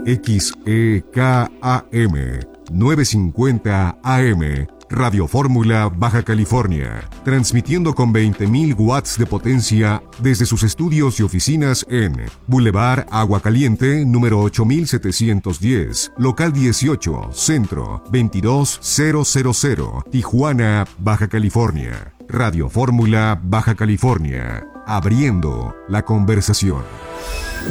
XEKAM 950 AM, Radio Fórmula, Baja California, transmitiendo con 20.000 watts de potencia desde sus estudios y oficinas en Boulevard Agua Caliente, número 8710, local 18, Centro 22000, Tijuana, Baja California. Radio Fórmula, Baja California, abriendo la conversación.